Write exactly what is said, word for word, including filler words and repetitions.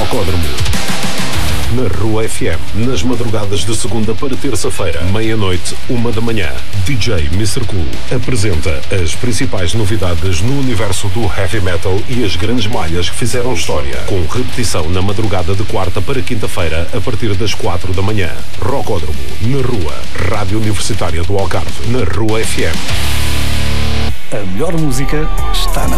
Rocódromo. Na Rua F M, nas madrugadas de segunda para terça-feira, meia-noite, uma da manhã, D J mister Cool apresenta as principais novidades no universo do heavy metal e as grandes malhas que fizeram história, com repetição na madrugada de quarta para quinta-feira, a partir das quatro da manhã. Rocódromo, na Rua, Rádio Universitária do Algarve, na Rua F M. A melhor música está na